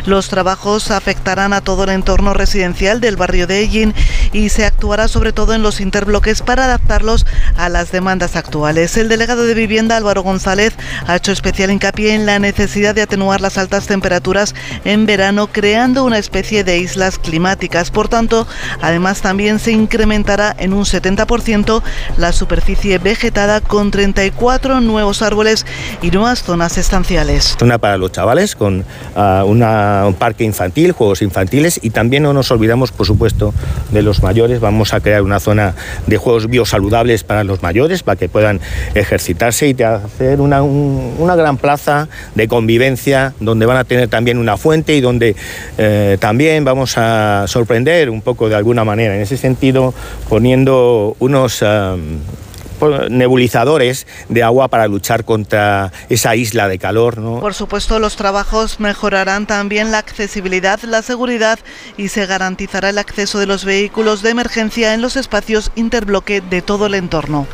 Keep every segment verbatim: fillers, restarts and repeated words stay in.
Los trabajos afectarán a todo el entorno residencial del barrio de Ellín y se actuará sobre todo en los interbloques para adaptarlos a las demandas actuales. El delegado de Vivienda, Álvaro González, ha hecho especial hincapié en la necesidad de atenuar las altas temperaturas en verano, creando una especie de islas climáticas. Por tanto, además también se incrementará en un setenta por ciento la superficie vegetada con treinta y cuatro nuevos árboles y nuevas zonas estanciales. Una para los chavales con uh, una, un parque infantil, juegos infantiles, y también no nos olvidamos, por supuesto, de los mayores. Vamos a crear una zona de juegos biosaludables para los mayores, para que puedan ejercitarse y hacer una, un, una gran plaza de convivencia donde van a tener también una fuente y donde eh, también vamos a sorprender un poco de alguna manera. En ese sentido, poniendo unos Uh, nebulizadores de agua para luchar contra esa isla de calor, ¿no? Por supuesto, los trabajos mejorarán también la accesibilidad, la seguridad y se garantizará el acceso de los vehículos de emergencia en los espacios interbloque de todo el entorno.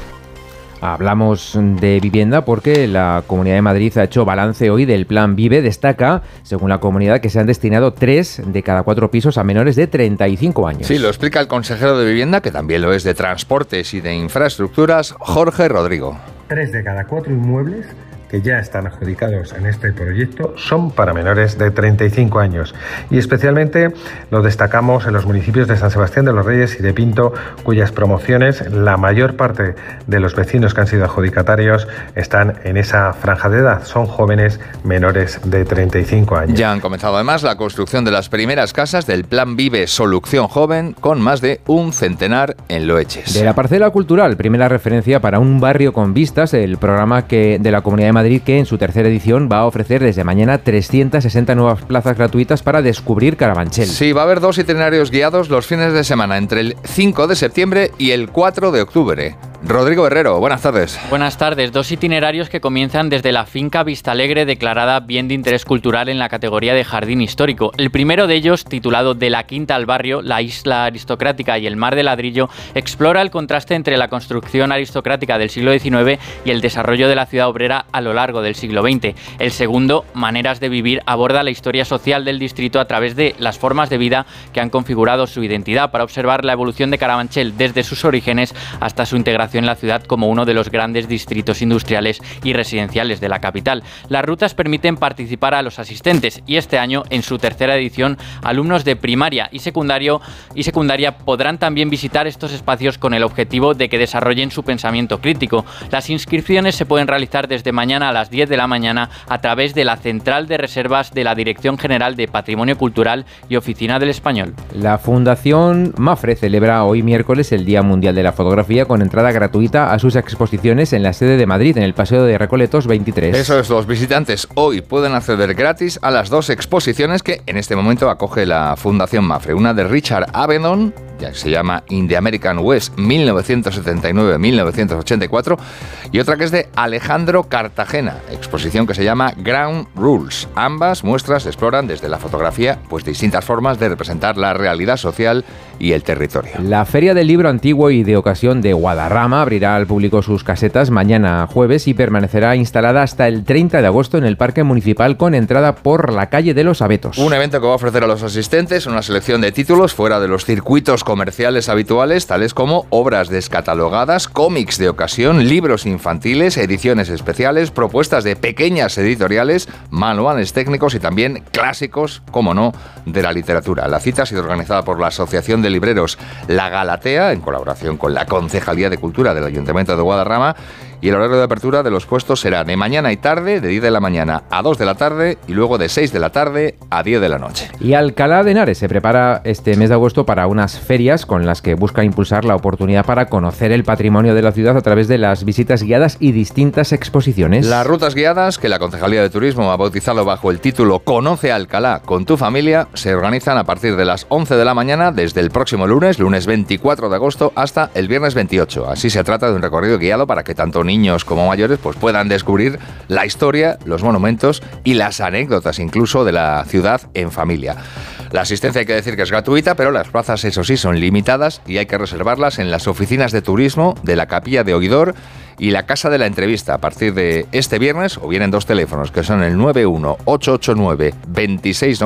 Hablamos de vivienda porque la Comunidad de Madrid ha hecho balance hoy del Plan Vive. Destaca, según la comunidad, que se han destinado tres de cada cuatro pisos a menores de treinta y cinco años. Sí, lo explica el consejero de Vivienda, que también lo es de Transportes y de Infraestructuras, Jorge Rodrigo. Tres de cada cuatro inmuebles que ya están adjudicados en este proyecto son para menores de treinta y cinco años, y especialmente lo destacamos en los municipios de San Sebastián de los Reyes y de Pinto, cuyas promociones, la mayor parte de los vecinos que han sido adjudicatarios están en esa franja de edad, son jóvenes menores de treinta y cinco años. Ya han comenzado además la construcción de las primeras casas del Plan Vive Solución Joven, con más de un centenar en Loeches. De la parcela cultural, primera referencia para un barrio con vistas, el programa que de la Comunidad de Madrid, que en su tercera edición va a ofrecer desde mañana trescientas sesenta nuevas plazas gratuitas para descubrir Carabanchel. Sí, va a haber dos itinerarios guiados los fines de semana entre el cinco de septiembre y el cuatro de octubre. Rodrigo Herrero, buenas tardes. Buenas tardes. Dos itinerarios que comienzan desde la finca Vistalegre, declarada Bien de Interés Cultural en la categoría de Jardín Histórico. El primero de ellos, titulado De la Quinta al Barrio, la isla aristocrática y el mar de ladrillo, explora el contraste entre la construcción aristocrática del siglo diecinueve y el desarrollo de la ciudad obrera a lo largo del siglo veinte. El segundo, Maneras de Vivir, aborda la historia social del distrito a través de las formas de vida que han configurado su identidad, para observar la evolución de Carabanchel desde sus orígenes hasta su integración en la ciudad como uno de los grandes distritos industriales y residenciales de la capital. Las rutas permiten participar a los asistentes y este año, en su tercera edición, alumnos de primaria y secundario y secundaria podrán también visitar estos espacios con el objetivo de que desarrollen su pensamiento crítico. Las inscripciones se pueden realizar desde mañana a las diez de la mañana a través de la Central de Reservas de la Dirección General de Patrimonio Cultural y Oficina del Español. La Fundación Mafre celebra hoy miércoles el Día Mundial de la Fotografía con entrada gratuita a sus exposiciones en la sede de Madrid, en el Paseo de Recoletos veintitrés. Eso es, los visitantes hoy pueden acceder gratis a las dos exposiciones que en este momento acoge la Fundación Mafre. Una de Richard Avedon, ya que se llama In the American West mil novecientos setenta y nueve a mil novecientos ochenta y cuatro, y otra que es de Alejandro Cartagena, exposición que se llama Ground Rules. Ambas muestras exploran desde la fotografía pues distintas formas de representar la realidad social y el territorio. La Feria del Libro Antiguo y de Ocasión de Guadarrama abrirá al público sus casetas mañana jueves y permanecerá instalada hasta el treinta de agosto en el Parque Municipal, con entrada por la calle de los Abetos. Un evento que va a ofrecer a los asistentes una selección de títulos fuera de los circuitos comerciales habituales, tales como obras descatalogadas, cómics de ocasión, libros infantiles, ediciones especiales, propuestas de pequeñas editoriales, manuales técnicos y también clásicos, como no, de la literatura. La cita ha sido organizada por la Asociación de Libreros La Galatea, en colaboración con la Concejalía de Cultura del Ayuntamiento de Guadarrama, y el horario de apertura de los puestos será de mañana y tarde, de diez de la mañana a dos de la tarde y luego de seis de la tarde a diez de la noche. Y Alcalá de Henares se prepara este mes de agosto para unas ferias con las que busca impulsar la oportunidad para conocer el patrimonio de la ciudad a través de las visitas guiadas y distintas exposiciones. Las rutas guiadas, que la Concejalía de Turismo ha bautizado bajo el título Conoce Alcalá con tu familia, se organizan a partir de las once de la mañana desde el próximo lunes, lunes veinticuatro de agosto, hasta el viernes veintiocho. Así se trata de un recorrido guiado para que tanto niños como mayores pues puedan descubrir la historia, los monumentos y las anécdotas incluso de la ciudad en familia. La asistencia hay que decir que es gratuita, pero las plazas, eso sí, son limitadas y hay que reservarlas en las oficinas de turismo de la Capilla de Oidor y la Casa de la Entrevista a partir de este viernes, o bien en dos teléfonos que son el nueve uno ocho ocho nueve dos seis nueve